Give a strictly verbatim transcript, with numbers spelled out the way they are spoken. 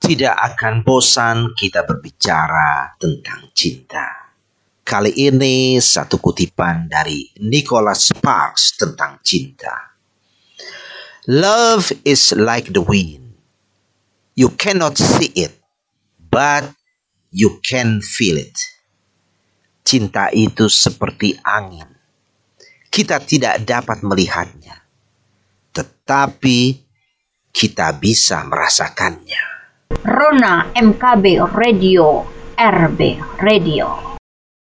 Tidak akan bosan kita berbicara tentang cinta. Kali ini satu kutipan dari Nicholas Sparks tentang cinta. Love is like the wind. You cannot see it, but you can feel it. Cinta itu seperti angin. Kita tidak dapat melihatnya, tetapi kita bisa merasakannya. Rona M K B Radio, R B Radio.